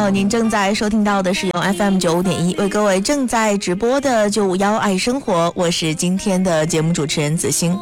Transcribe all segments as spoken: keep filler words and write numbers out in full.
友，您正在收听到的是由 F M 九五点一为各位正在直播的九五幺爱生活，我是今天的节目主持人子星。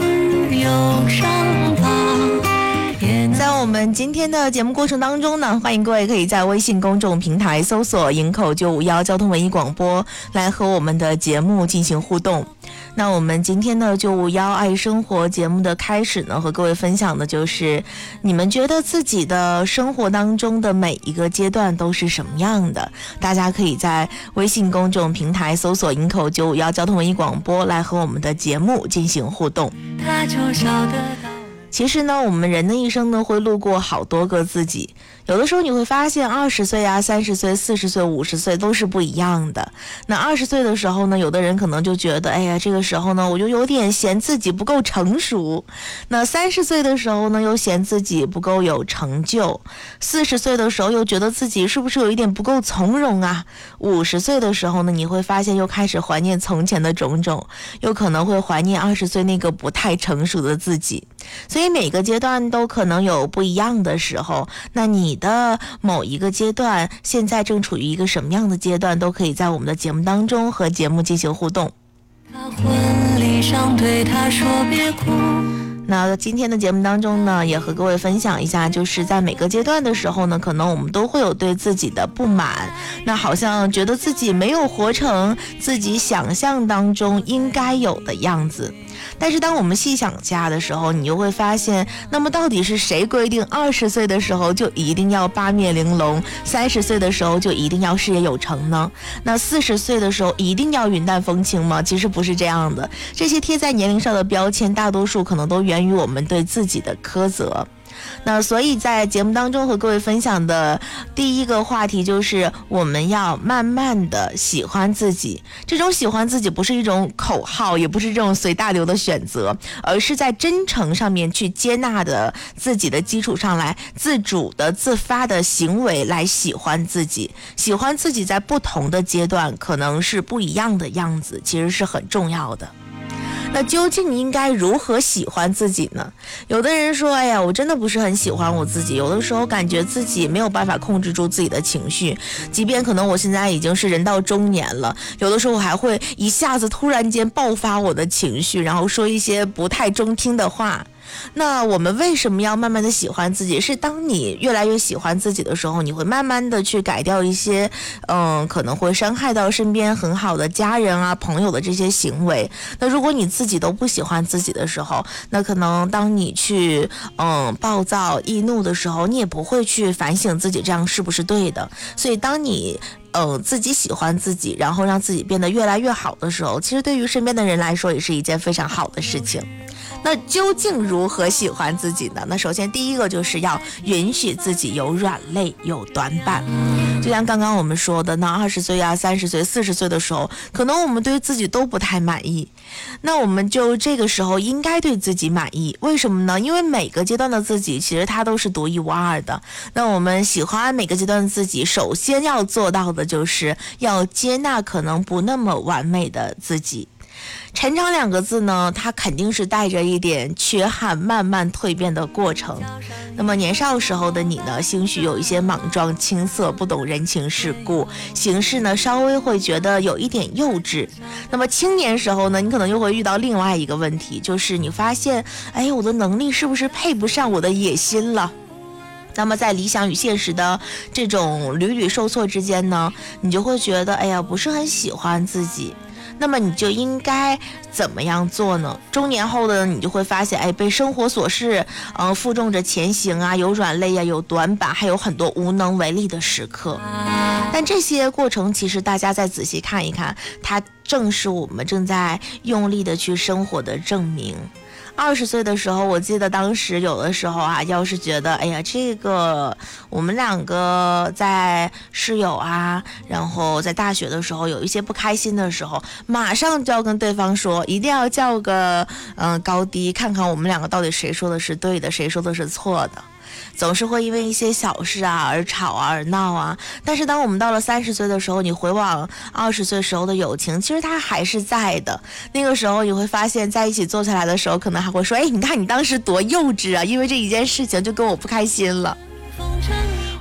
在我们今天的节目过程当中呢，欢迎各位可以在微信公众平台搜索营口九五幺交通文艺广播来和我们的节目进行互动。那我们今天的九五幺爱生活节目的开始呢，和各位分享的就是你们觉得自己的生活当中的每一个阶段都是什么样的？大家可以在微信公众平台搜索营口九五幺交通文艺广播来和我们的节目进行互动。他就晓得到其实呢，我们人的一生呢会路过好多个自己，有的时候你会发现二十岁啊、三十岁、四十岁、五十岁都是不一样的。那二十岁的时候呢，有的人可能就觉得，哎呀，这个时候呢，我就有点嫌自己不够成熟。那三十岁的时候呢，又嫌自己不够有成就。四十岁的时候又觉得自己是不是有一点不够从容啊？五十岁的时候呢，你会发现又开始怀念从前的种种，有可能会怀念二十岁那个不太成熟的自己。所以每个阶段都可能有不一样的时候，那你的某一个阶段现在正处于一个什么样的阶段，都可以在我们的节目当中和节目进行互动。他婚礼上对他说别哭。那今天的节目当中呢，也和各位分享一下，就是在每个阶段的时候呢，可能我们都会有对自己的不满，那好像觉得自己没有活成自己想象当中应该有的样子。但是当我们细想家的时候，你就会发现，那么到底是谁规定二十岁的时候就一定要八面玲珑，三十岁的时候就一定要事业有成呢？那四十岁的时候一定要云淡风轻吗？其实不是这样的，这些贴在年龄上的标签，大多数可能都源于我们对自己的苛责。那所以在节目当中和各位分享的第一个话题就是我们要慢慢的喜欢自己。这种喜欢自己不是一种口号，也不是这种随大流的选择，而是在真诚上面去接纳的自己的基础上来自主的自发的行为来喜欢自己。喜欢自己在不同的阶段可能是不一样的样子，其实是很重要的。那究竟应该如何喜欢自己呢？有的人说，哎呀，我真的不是很喜欢我自己，有的时候感觉自己没有办法控制住自己的情绪，即便可能我现在已经是人到中年了，有的时候我还会一下子突然间爆发我的情绪，然后说一些不太中听的话。那我们为什么要慢慢的喜欢自己？是当你越来越喜欢自己的时候，你会慢慢的去改掉一些嗯，可能会伤害到身边很好的家人啊朋友的这些行为。那如果你自己都不喜欢自己的时候，那可能当你去嗯暴躁易怒的时候，你也不会去反省自己这样是不是对的。所以当你呃，自己喜欢自己，然后让自己变得越来越好的时候，其实对于身边的人来说也是一件非常好的事情。那究竟如何喜欢自己呢？那首先第一个就是要允许自己有软肋有短板。就像刚刚我们说的，那二十岁啊、三十岁、四十岁的时候，可能我们对自己都不太满意，那我们就这个时候应该对自己满意。为什么呢？因为每个阶段的自己其实它都是独一无二的。那我们喜欢每个阶段的自己，首先要做到的就是要接纳可能不那么完美的自己。成长两个字呢，它肯定是带着一点缺憾慢慢蜕变的过程。那么年少时候的你呢，兴许有一些莽撞青涩，不懂人情世故，行事呢稍微会觉得有一点幼稚。那么青年时候呢，你可能又会遇到另外一个问题，就是你发现，哎，我的能力是不是配不上我的野心了？那么在理想与现实的这种屡屡受挫之间呢，你就会觉得，哎呀，不是很喜欢自己。那么你就应该怎么样做呢？中年后的你就会发现，哎，被生活琐事呃负重着前行啊，有软肋啊，有短板，还有很多无能为力的时刻。但这些过程其实大家再仔细看一看，它正是我们正在用力的去生活的证明。二十岁的时候，我记得当时有的时候啊，要是觉得哎呀，这个我们两个在室友啊，然后在大学的时候有一些不开心的时候，马上就要跟对方说，一定要叫个嗯、呃、高低，看看我们两个到底谁说的是对的，谁说的是错的。总是会因为一些小事啊而吵啊而闹啊，但是当我们到了三十岁的时候，你回望二十岁时候的友情，其实它还是在的。那个时候你会发现，在一起坐下来的时候，可能还会说，哎，你看你当时多幼稚啊，因为这一件事情就跟我不开心了。我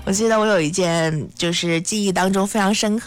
我记得我有一件就是记忆当中非常深刻